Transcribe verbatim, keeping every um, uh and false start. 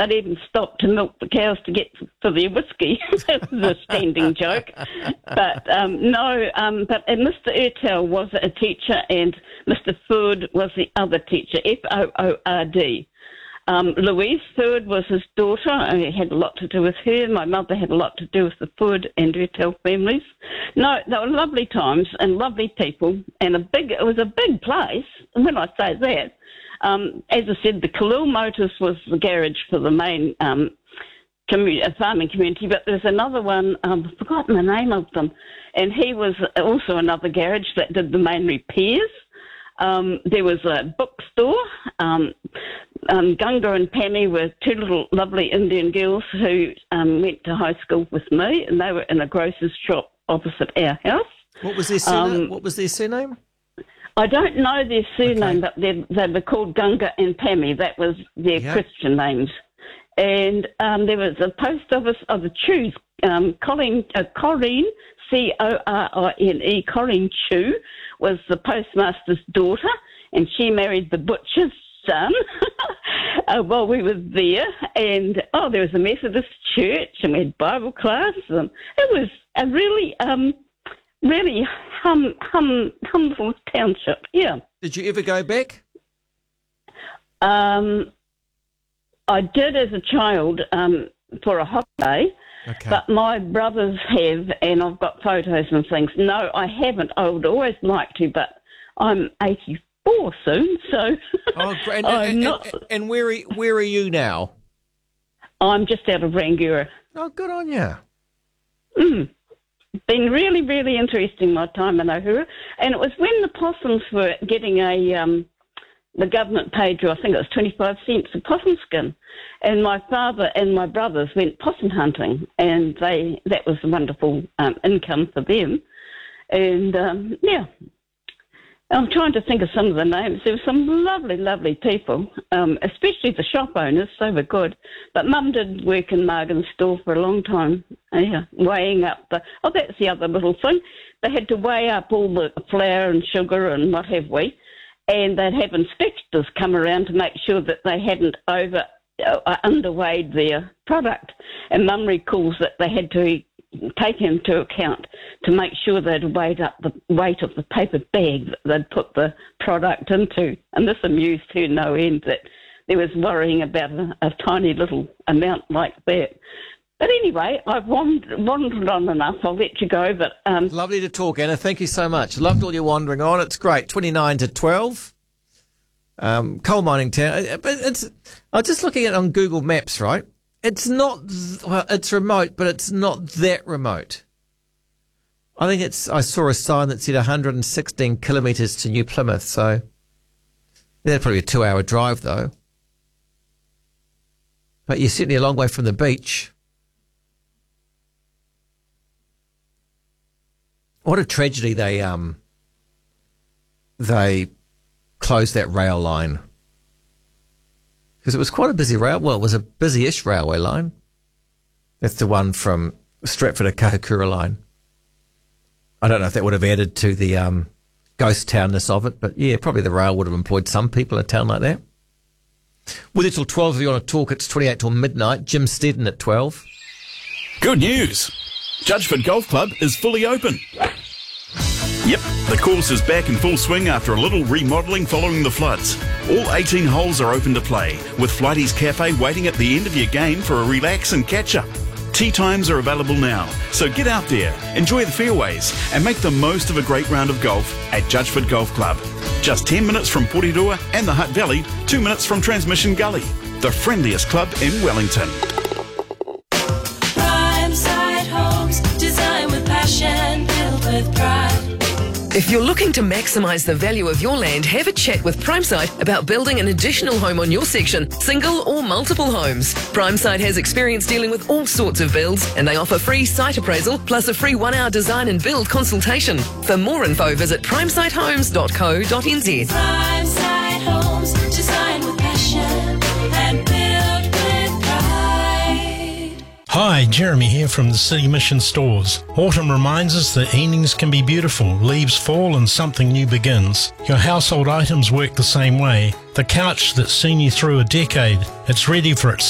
they'd even stop to milk the cows to get for their whiskey. That was a standing joke. But um, no, um, but and Mister Ertel was a teacher, and Mister Ford was the other teacher, F O O R D. Um, Louise Ford was his daughter. I had a lot to do with her. My mother had a lot to do with the Ford and Ertel families. No, they were lovely times and lovely people, and a big. It was a big place. And when I say that, um, as I said, the Khalil Motors was the garage for the main um, community, farming community. But there's another one. Um, I've forgotten the name of them, and he was also another garage that did the main repairs. Um, there was a bookstore. Um, um, Gunga and Pammy were two little lovely Indian girls who um, went to high school with me, and they were in a grocer's shop opposite our house. What was their surname? Um, what was their surname? I don't know their surname, Okay. but they, they were called Gunga and Pammy. That was their Yeah. Christian names. And um, there was a post office of the Chews, um, Colleen, uh, Corrine, C O R I N E, Corrine Chew, was the postmaster's daughter, and she married the butcher's son uh, while we were there. And, oh, there was a Methodist church, and we had Bible class. And it was a really, um, really hum, hum, humble township, yeah. Did you ever go back? Um, I did as a child um, for a holiday. Okay. But my brothers have, and I've got photos and things. No, I haven't. I would always like to, but I'm eighty-four soon, so Oh, great. And, I'm and, not. and, and where are, where are you now? I'm just out of Rangiora. Oh, good on you. Mm. Been really, really interesting my time in Ohura, and it was when the possums were getting a um, the government paid you, I think it was twenty-five cents a possum skin. And my father and my brothers went possum hunting, and they that was a wonderful um, income for them. And, um, yeah, I'm trying to think of some of the names. There were some lovely, lovely people, um, especially the shop owners. They were good. But Mum did work in Margan's store for a long time, yeah, weighing up the... Oh, that's the other little thing. They had to weigh up all the flour and sugar and what have we, and they'd have inspectors come around to make sure that they hadn't over... Uh, underweighed their product, and Mum recalls that they had to take into account to make sure they'd weighed up the weight of the paper bag that they'd put the product into, and this amused her no end that there was worrying about a, a tiny little amount like that. But anyway, I've wandered, wandered on enough. I'll let you go. But um, Lovely to talk, Anna. Thank you so much. Loved all your wandering on. It's great. twenty-nine to twelve. Um, coal mining town, but it's. I was just looking at it on Google Maps, right? It's not. Well, it's remote, but it's not that remote. I think it's. I saw a sign that said one hundred sixteen kilometres to New Plymouth, so that'd probably be a two-hour drive, though. But you're certainly a long way from the beach. What a tragedy they um. They. closed that rail line because it was quite a busy rail. Well, it was a busy-ish railway line. That's the one from Stratford to Kahukura line. I don't know if that would have added to the um, ghost townness of it, but yeah, probably the rail would have employed some people in a town like that. With it till twelve, if you want to talk, it's twenty-eight till midnight. Jim Steddon at twelve. Good news. Judgeford Golf Club is fully open. Yep, the course is back in full swing after a little remodelling following the floods. All eighteen holes are open to play, with Flighties Cafe waiting at the end of your game for a relax and catch-up. Tee times are available now, so get out there, enjoy the fairways, and make the most of a great round of golf at Judgeford Golf Club. Just ten minutes from Porirua and the Hutt Valley, two minutes from Transmission Gully. The friendliest club in Wellington. Primeside Homes, design with passion, built with pride. If you're looking to maximise the value of your land, have a chat with Primeside about building an additional home on your section, single or multiple homes. Primeside has experience dealing with all sorts of builds, and they offer free site appraisal plus a free one-hour design and build consultation. For more info, visit primeside homes dot co dot n z. Primeside Homes, design with passion and built with pride. Hi, Jeremy here from the City Mission Stores. Autumn reminds us that evenings can be beautiful, leaves fall and something new begins. Your household items work the same way. The couch that's seen you through a decade, it's ready for its